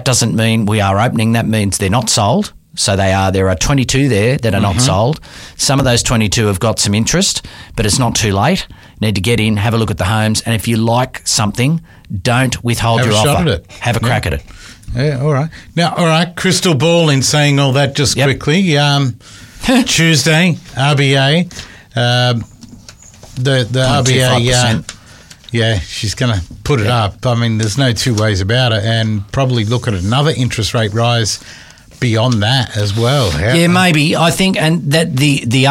doesn't mean we are opening. That means they're not sold. So there are 22 there that are not sold. Some of those 22 have got some interest, but it's not too late. You need to get in, have a look at the homes, and if you like something, don't withhold your offer. Have a shot at it. Have a crack at it. Yeah, all right. Now, all right, crystal ball in saying all that just quickly. Tuesday, RBA, the RBA, yeah, she's going to put it up. I mean, there's no two ways about it, and probably look at another interest rate rise beyond that as well. Yeah, maybe. I think, and that the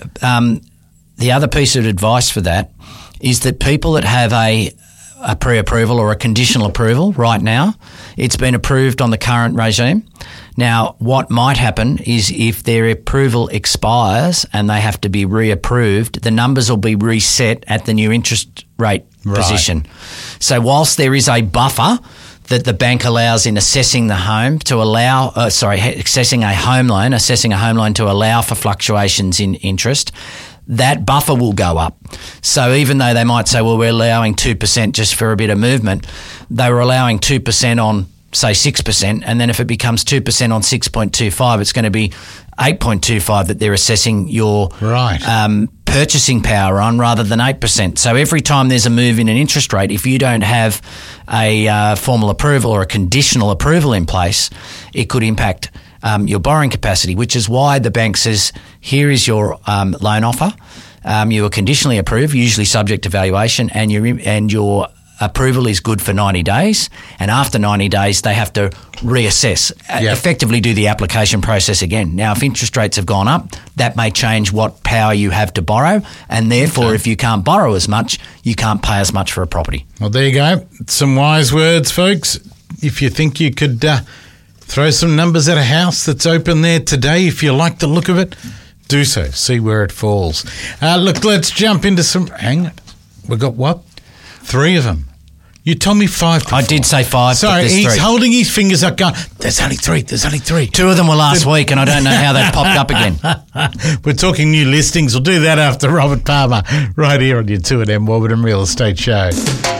other piece of advice for that is that people that have a pre-approval or a conditional approval right now, it's been approved on the current regime. Now, what might happen is if their approval expires and they have to be reapproved, the numbers will be reset at the new interest rate position. So whilst there is a buffer that the bank allows in assessing the home to allow, assessing a home loan to allow for fluctuations in interest, that buffer will go up. So even though they might say, well, we're allowing 2% just for a bit of movement, they were allowing 2% on, say, 6%, and then if it becomes 2% on 6.25, it's going to be 8.25 that they're assessing your purchasing power on rather than 8%. So every time there's a move in an interest rate, if you don't have a formal approval or a conditional approval in place, it could impact your borrowing capacity, which is why the bank says, here is your loan offer. You are conditionally approved, usually subject to valuation, and your approval is good for 90 days. And after 90 days, they have to reassess, effectively do the application process again. Now, if interest rates have gone up, that may change what power you have to borrow. And therefore, if you can't borrow as much, you can't pay as much for a property. Well, there you go. Some wise words, folks. If you think you could throw some numbers at a house that's open there today, if you like the look of it, do so. See where it falls. Look, let's jump into some... Hang on. We got what? 3 of them. You told me 5 before. I did say 5, Sorry, but he's 3. holding his fingers up going, there's only 3. 2 of them were last week, and I don't know how they popped up again. We're talking new listings. We'll do that after Robert Palmer, right here on your 2NM Warburton Real Estate Show.